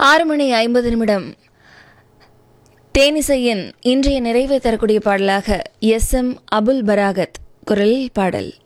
6:50 தேனிசையின் இன்றைய நிறைவை தரக்கூடிய பாடலாக எஸ் எம் அபுல் பராகத் குரலில் பாடல்.